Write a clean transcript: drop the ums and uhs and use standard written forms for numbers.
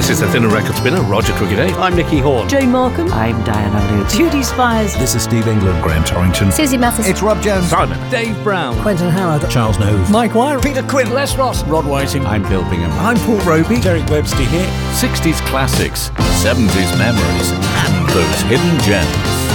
This is the Thinner Record Spinner, Roger Twiggy. I'm Nicky Horn. Jane Markham. I'm Diana Lute. Judy Spires. This is Steve England. Graham Torrington. Susie Mathis. It's Rob Jones. Simon. Dave Brown. Quentin Howard. Charles Knowles. Mike Wire. Peter Quinn. Les Ross. Rod Whiting. I'm Bill Bingham. I'm Paul Roby. Derek Webster here. 60s classics, 70s memories, and those hidden gems.